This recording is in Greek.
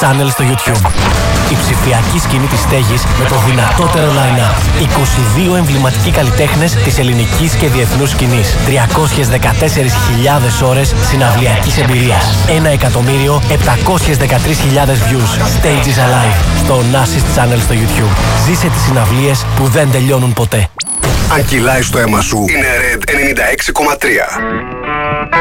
Channel στο YouTube. Η ψηφιακή σκηνή της στέγης με το δυνατότερο line-up. 22 εμβληματικοί καλλιτέχνες της ελληνικής και διεθνούς σκηνής. 314.000 ώρες συναυλιακής εμπειρίας. 1.713.000 views. Stages Alive στο Onassis Channel στο YouTube. Ζήσε τις συναυλίες που δεν τελειώνουν ποτέ. Αν κυλάει στο αίμα σου, είναι Red 96,3.